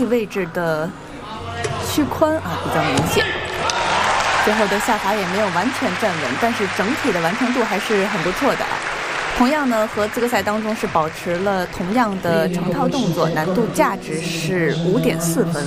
立位置的屈髋比较明显，最后的下法也没有完全站稳，但是整体的完成度还是很不错的。同样呢，和资格赛当中是保持了同样的成套动作，难度价值是5.4分。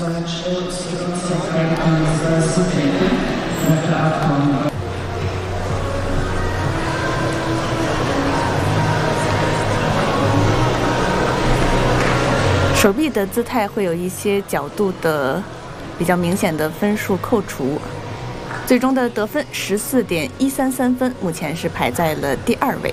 手臂的姿态会有一些角度的比较明显的分数扣除，最终的得分14.133分，目前是排在了第2位。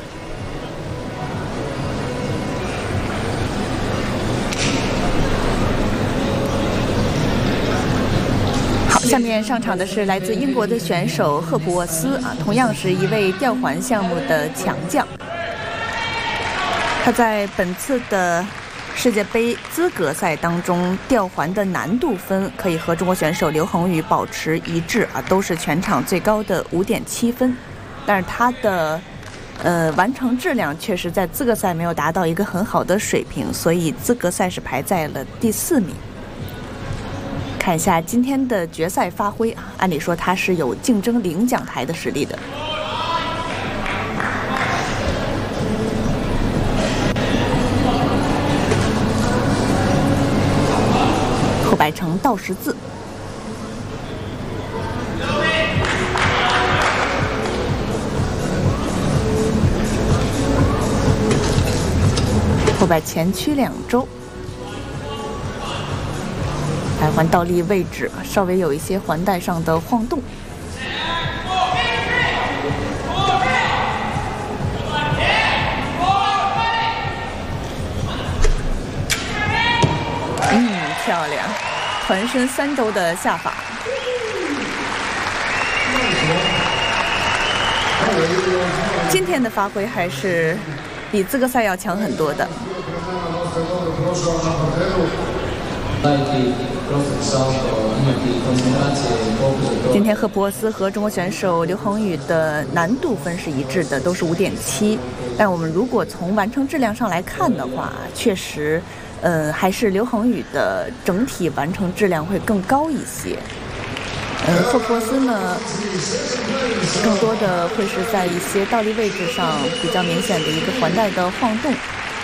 好，下面上场的是来自英国的选手赫普沃斯同样是一位吊环项目的强将。他在本次的世界杯资格赛当中，吊环的难度分可以和中国选手刘恒宇保持一致都是全场最高的5.7分。但是他的完成质量确实在资格赛没有达到一个很好的水平，所以资格赛是排在了第4名。看一下今天的决赛发挥按理说他是有竞争领奖台的实力的。后摆成倒十字，后摆前屈2周，摆环倒立位置稍微有一些环带上的晃动。漂亮，团身3周的下法。今天的发挥还是比资格赛要强很多的。今天赫普沃斯和中国选手刘恒宇的难度分是一致的，都是5.7。但我们如果从完成质量上来看的话，确实还是刘恒宇的整体完成质量会更高一些。赫普沃斯呢，更多的会是在一些倒立位置上比较明显的一个环带的晃动，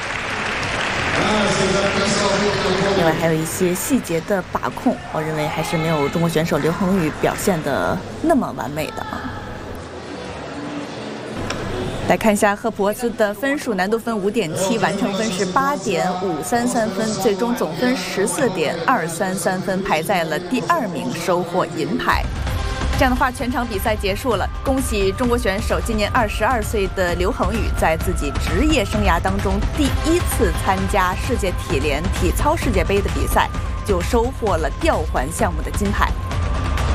另外还有一些细节的把控，我认为还是没有中国选手刘恒宇表现的那么完美的来看一下赫普沃斯的分数，难度分5.7，完成分是8.533分，最终总分14.233分，排在了第2名，收获银牌。这样的话，全场比赛结束了，恭喜中国选手今年22岁的刘恒宇，在自己职业生涯当中第1次参加世界体联体操世界杯的比赛，就收获了吊环项目的金牌。